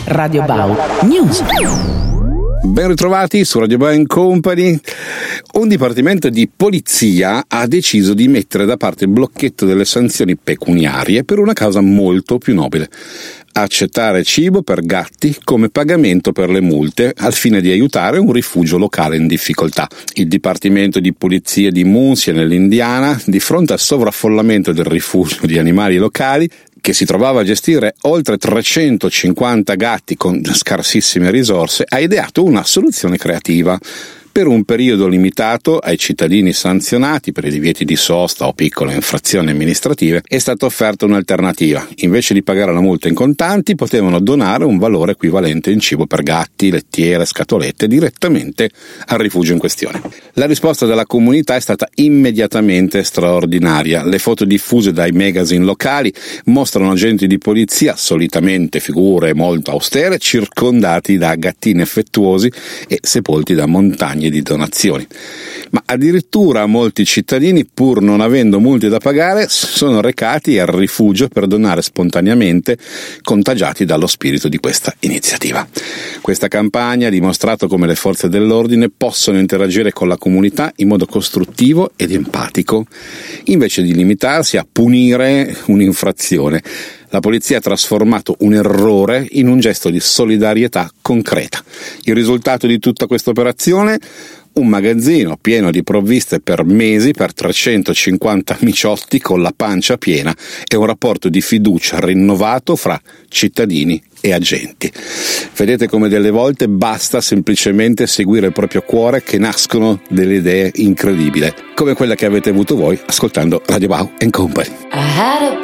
Radio Bau News. Ben ritrovati su Radio Bau Company. Un dipartimento di polizia ha deciso di mettere da parte il blocchetto delle sanzioni pecuniarie per una causa molto più nobile: accettare cibo per gatti come pagamento per le multe al fine di aiutare un rifugio locale in difficoltà. Il Dipartimento di Polizia di Muncie, nell'Indiana, di fronte al sovraffollamento del rifugio di animali locali, che si trovava a gestire oltre 350 gatti con scarsissime risorse, ha ideato una soluzione creativa. Per un periodo limitato ai cittadini sanzionati per i divieti di sosta o piccole infrazioni amministrative è stata offerta un'alternativa. Invece di pagare la multa in contanti, potevano donare un valore equivalente in cibo per gatti, lettiere, scatolette direttamente al rifugio in questione. La risposta della comunità è stata immediatamente straordinaria. Le foto diffuse dai magazine locali mostrano agenti di polizia, solitamente figure molto austere, circondati da gattini affettuosi e sepolti da montagne di donazioni. Ma addirittura molti cittadini, pur non avendo multe da pagare, sono recati al rifugio per donare spontaneamente, contagiati dallo spirito di questa iniziativa. Questa campagna ha dimostrato come le forze dell'ordine possono interagire con la comunità in modo costruttivo ed empatico, invece di limitarsi a punire un'infrazione. La polizia ha trasformato un errore in un gesto di solidarietà concreta. Il risultato di tutta questa operazione? Un magazzino pieno di provviste per mesi per 350 miciotti con la pancia piena e un rapporto di fiducia rinnovato fra cittadini e agenti. Vedete come delle volte basta semplicemente seguire il proprio cuore che nascono delle idee incredibili, come quella che avete avuto voi ascoltando Radio Bau Company.